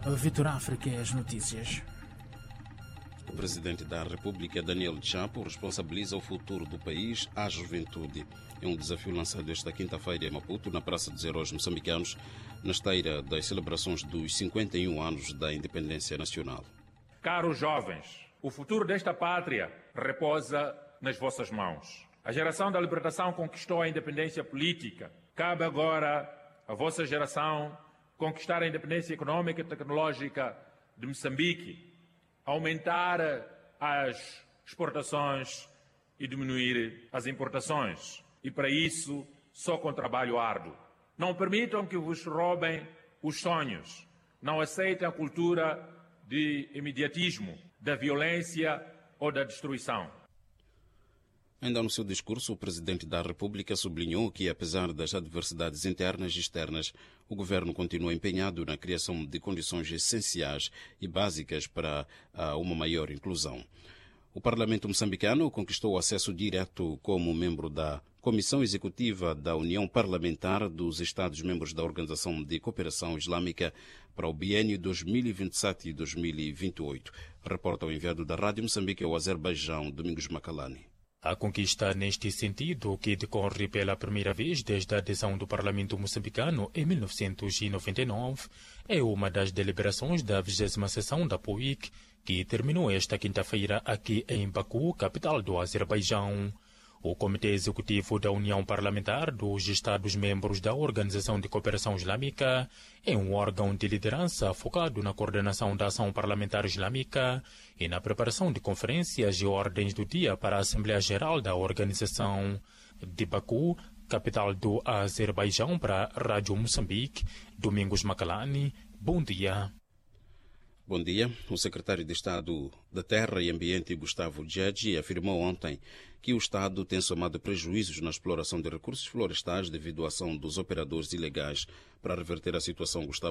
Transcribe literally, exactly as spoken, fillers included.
Vitor África e as notícias. O presidente da República, Daniel Chapo, responsabiliza o futuro do país à juventude. É um desafio lançado esta quinta-feira em Maputo, na Praça dos Heróis Moçambicanos, na esteira das celebrações dos cinquenta e um anos da independência nacional. Caros jovens, o futuro desta pátria repousa nas vossas mãos. A geração da libertação conquistou a independência política. Cabe agora à vossa geração conquistar a independência econômica e tecnológica de Moçambique, aumentar as exportações e diminuir as importações. E para isso, só com trabalho árduo. Não permitam que vos roubem os sonhos. Não aceitem a cultura de imediatismo, da violência ou da destruição. Ainda no seu discurso, o Presidente da República sublinhou que, apesar das adversidades internas e externas, o governo continua empenhado na criação de condições essenciais e básicas para uma maior inclusão. O Parlamento moçambicano conquistou acesso direto como membro da Comissão Executiva da União Parlamentar dos Estados-membros da Organização de Cooperação Islâmica para o biênio dois mil e vinte e sete e dois mil e vinte e oito. Reporta o enviado da Rádio Moçambique ao Azerbaijão, Domingos Macalani. A conquista neste sentido, que decorre pela primeira vez desde a adesão do Parlamento moçambicano em mil novecentos e noventa e nove, é uma das deliberações da vigésima sessão da P O I C, que terminou esta quinta-feira aqui em Baku, capital do Azerbaijão. O Comitê Executivo da União Parlamentar dos Estados-membros da Organização de Cooperação Islâmica é um órgão de liderança focado na coordenação da ação parlamentar islâmica e na preparação de conferências e ordens do dia para a Assembleia Geral da organização. De Baku, capital do Azerbaijão, para a Rádio Moçambique, Domingos Macalani, bom dia. Bom dia. O secretário de Estado da Terra e Ambiente, Gustavo Djedji, afirmou ontem que o Estado tem somado prejuízos na exploração de recursos florestais devido à ação dos operadores ilegais. Para reverter a situação, Gustavo